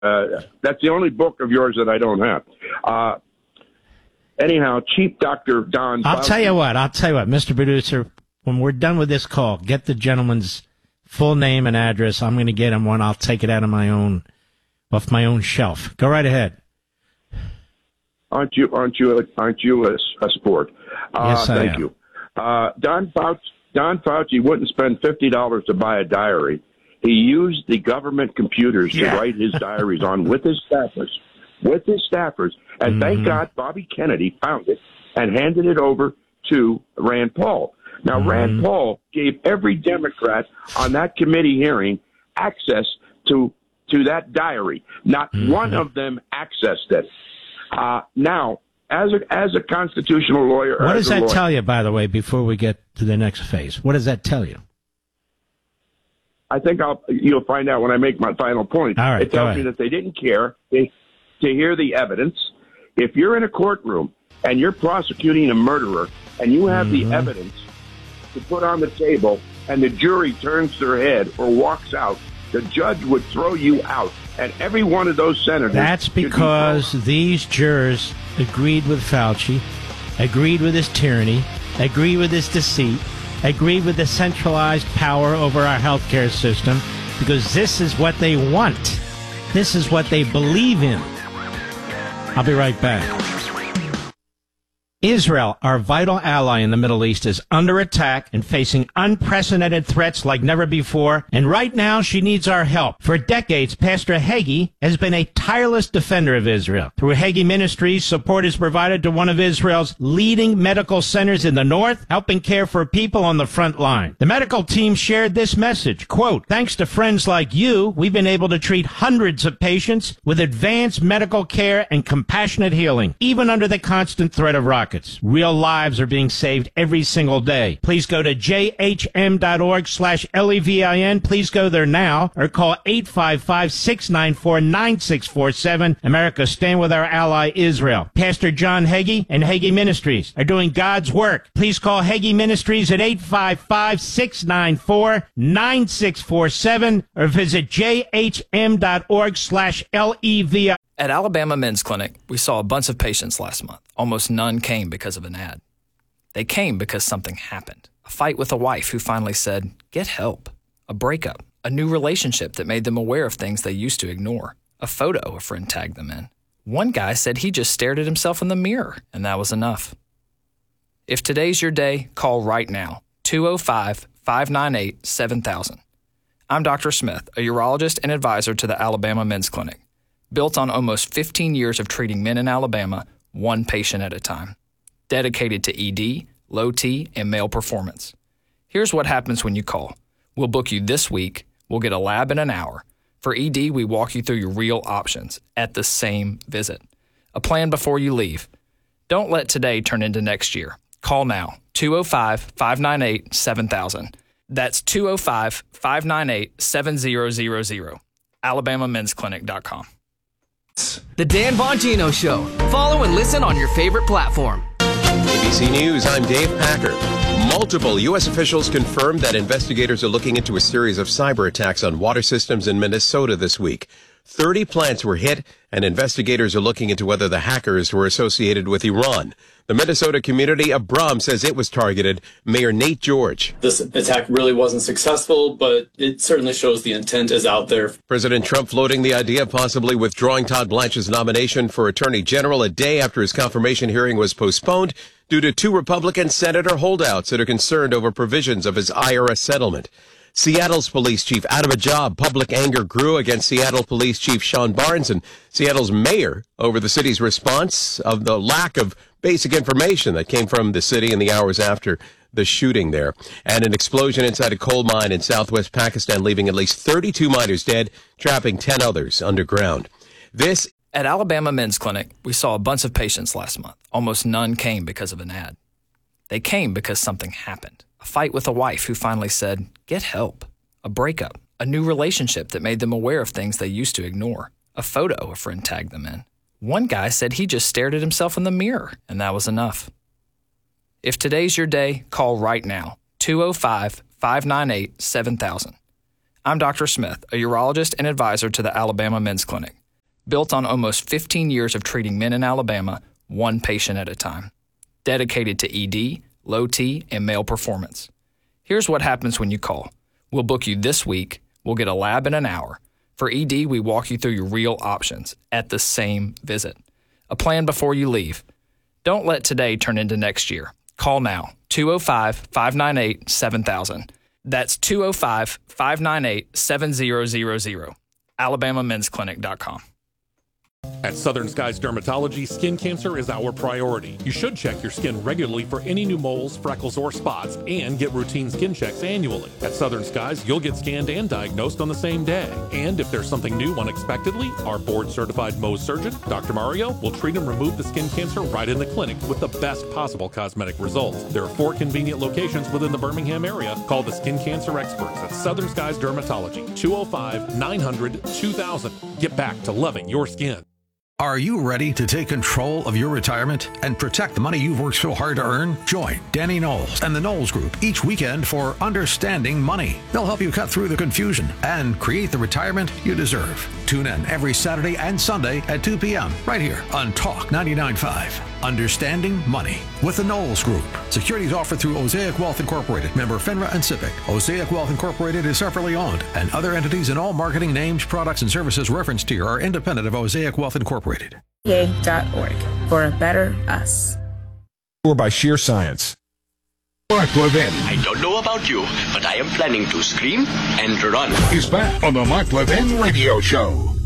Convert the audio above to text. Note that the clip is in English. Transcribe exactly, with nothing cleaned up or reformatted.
Uh, that's the only book of yours that I don't have. Uh, anyhow, Chief Doctor Don I'll Fauci, tell you what. I'll tell you what, Mister Producer. When we're done with this call, get the gentleman's full name and address. I'm going to get him one. I'll take it out of my own, off my own shelf. Go right ahead. Aren't you? Aren't you? Aren't you a, a sport? Uh, Yes, I thank am. you. Uh, Don Fauci. Don Fauci wouldn't spend fifty dollars to buy a diary. He used the government computers Yeah. to write his diaries on with his staffers, with his staffers. And Mm-hmm. thank God Bobby Kennedy found it and handed it over to Rand Paul. Now, Mm-hmm. Rand Paul gave every Democrat on that committee hearing access to to that diary. Not Mm-hmm. one of them accessed it. Uh, now, as a as a constitutional lawyer, What as does a that lawyer, tell you, by the way, before we get to the next phase? What does that tell you? I think I'll you'll find out when I make my final point. All right, it go tells me ahead. that they didn't care they, to hear the evidence. If you're in a courtroom and you're prosecuting a murderer and you have Mm-hmm. the evidence to put on the table and the jury turns their head or walks out, the judge would throw you out. And every one of those senators. That's should be because thrown. these jurors agreed with Fauci, agreed with his tyranny, agreed with his deceit, agreed with the centralized power over our healthcare system, because this is what they want. This is what they believe in. I'll be right back. Israel, our vital ally in the Middle East, is under attack and facing unprecedented threats like never before. And right now, she needs our help. For decades, Pastor Hagee has been a tireless defender of Israel. Through Hagee Ministries, support is provided to one of Israel's leading medical centers in the north, helping care for people on the front line. The medical team shared this message, quote, "Thanks to friends like you, we've been able to treat hundreds of patients with advanced medical care and compassionate healing, even under the constant threat of rockets. Real lives are being saved every single day. Please go to j h m dot org slash L E V I N. Please go there now or call eight five five, six nine four, nine six four seven. America, stand with our ally Israel. Pastor John Hagee and Hagee Ministries are doing God's work. Please call Hagee Ministries at eight five five, six nine four, nine six four seven or visit j h m dot org slash L E V I N. At Alabama Men's Clinic, we saw a bunch of patients last month. Almost none came because of an ad. They came because something happened. A fight with a wife who finally said, get help. A breakup. A new relationship that made them aware of things they used to ignore. A photo a friend tagged them in. One guy said he just stared at himself in the mirror, and that was enough. If today's your day, call right now. two oh five, five nine eight, seven thousand. I'm Doctor Smith, a urologist and advisor to the Alabama Men's Clinic. Built on almost fifteen years of treating men in Alabama, one patient at a time. Dedicated to E D, low T, and male performance. Here's what happens when you call. We'll book you this week. We'll get a lab in an hour. For E D, we walk you through your real options at the same visit. A plan before you leave. Don't let today turn into next year. Call now, two oh five, five nine eight, seven thousand. That's two oh five, five nine eight, seven thousand. alabama men's clinic dot com. The Dan Bongino Show. Follow and listen on your favorite platform. A B C News, I'm Dave Packer. Multiple U S officials confirmed that investigators are looking into a series of cyber attacks on water systems in Minnesota this week. thirty plants were hit, and investigators are looking into whether the hackers were associated with Iran. The Minnesota community of Brum says it was targeted. Mayor Nate George. This attack really wasn't successful, but it certainly shows the intent is out there. President Trump floating the idea of possibly withdrawing Todd Blanche's nomination for Attorney General a day after his confirmation hearing was postponed due to two Republican senator holdouts that are concerned over provisions of his I R S settlement. Seattle's police chief out of a job. Public anger grew against Seattle Police Chief Sean Barnes and Seattle's mayor over the city's response of the lack of basic information that came from the city in the hours after the shooting there. And an explosion inside a coal mine in southwest Pakistan, leaving at least thirty-two miners dead, trapping ten others underground. This At Alabama Men's Clinic, we saw a bunch of patients last month. Almost none came because of an ad. They came because something happened. A fight with a wife who finally said, get help. A breakup. A new relationship that made them aware of things they used to ignore. A photo a friend tagged them in. One guy said he just stared at himself in the mirror, and that was enough. If today's your day, call right now. two oh five, five nine eight, seven thousand. I'm Doctor Smith, a urologist and advisor to the Alabama Men's Clinic. built on almost fifteen years of treating men in Alabama, one patient at a time. Dedicated to E D, low T, and male performance. Here's what happens when you call. We'll book you this week. We'll get a lab in an hour. For E D, we walk you through your real options at the same visit. A plan before you leave. Don't let today turn into next year. Call now, two oh five, five nine eight, seven thousand. That's two oh five, five nine eight, seven thousand. alabama men's clinic dot com. At Southern Skies Dermatology, skin cancer is our priority. You should check your skin regularly for any new moles, freckles, or spots, and get routine skin checks annually. At Southern Skies, you'll get scanned and diagnosed on the same day. And if there's something new unexpectedly, our board-certified Mohs surgeon, Doctor Mario, will treat and remove the skin cancer right in the clinic with the best possible cosmetic results. There are four convenient locations within the Birmingham area. Call the skin cancer experts at Southern Skies Dermatology, two oh five, nine hundred, two thousand. Get back to loving your skin. Are you ready to take control of your retirement and protect the money you've worked so hard to earn? Join Danny Knowles and the Knowles Group each weekend for Understanding Money. They'll help you cut through the confusion and create the retirement you deserve. Tune in every Saturday and Sunday at two p.m. right here on Talk ninety-nine point five. Understanding Money with the Knowles Group. Securities offered through Osaic Wealth Incorporated, member FINRA and SIPC. Osaic Wealth Incorporated is separately owned, and other entities and all marketing names, products, and services referenced here are independent of Osaic Wealth Incorporated. A dot org for a better us. Or by sheer science. Mark Levin. I don't know about you, but I am planning to scream and run. He's back on the Mark Levin Radio Show.